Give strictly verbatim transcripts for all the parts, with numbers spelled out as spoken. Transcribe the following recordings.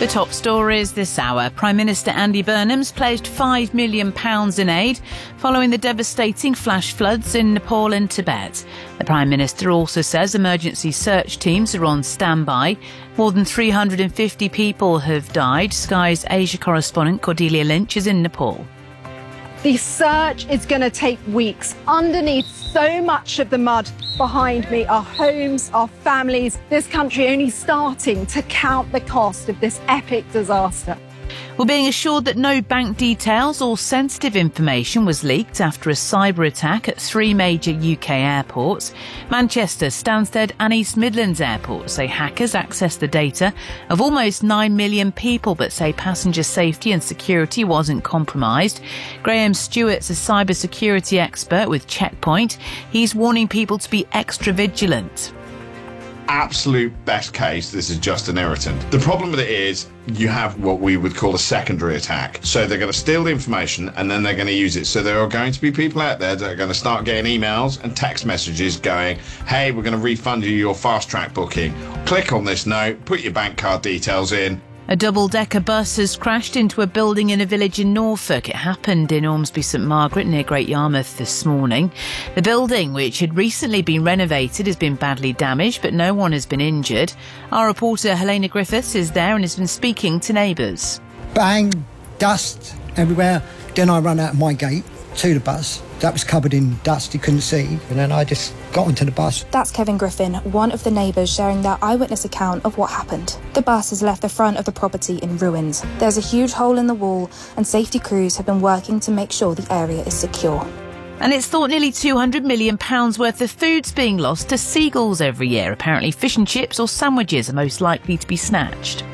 The top stories this hour. Prime Minister Andy Burnham's pledged five million pounds in aid following the devastating flash floods in Nepal and Tibet. The Prime Minister also says emergency search teams are on standby. More than three hundred fifty people have died. Sky's Asia correspondent Cordelia Lynch is in Nepal. The search is going to take weeks. Underneath so much of the mud behind me, our homes, our families, this country only starting to count the cost of this epic disaster. We're being assured that no bank details or sensitive information was leaked after a cyber attack at three major U K airports. Manchester, Stansted and East Midlands airports say hackers accessed the data of almost nine million people but say passenger safety and security wasn't compromised. Graham Stewart's a cyber security expert with Checkpoint. He's warning people to be extra vigilant. Absolute best case, this is just an irritant. The problem with it is you have what we would call a secondary attack. So they're going to steal the information and then they're going to use it. So there are going to be people out there that are going to start getting emails and text messages going, hey, we're going to refund you your fast track booking. Click on this note, put your bank card details in. A double-decker bus has crashed into a building in a village in Norfolk. It happened in Ormsby St Margaret near Great Yarmouth this morning. The building, which had recently been renovated, has been badly damaged, but no one has been injured. Our reporter Helena Griffiths is there and has been speaking to neighbours. Bang, dust everywhere. Then I ran out of my gate to the bus. That was covered in dust, you couldn't see. And then I just got onto the bus. That's Kevin Griffin, one of the neighbours sharing their eyewitness account of what happened. The bus has left the front of the property in ruins. There's a huge hole in the wall and safety crews have been working to make sure the area is secure. And it's thought nearly two hundred million pounds worth of food's being lost to seagulls every year. Apparently fish and chips or sandwiches are most likely to be snatched.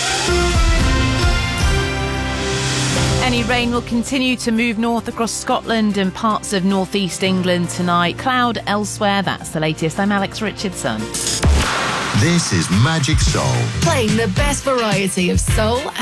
Any rain will continue to move north across Scotland and parts of northeast England tonight. Cloud elsewhere. That's the latest. I'm Alex Richardson. This is Magic Soul. Playing the best variety of soul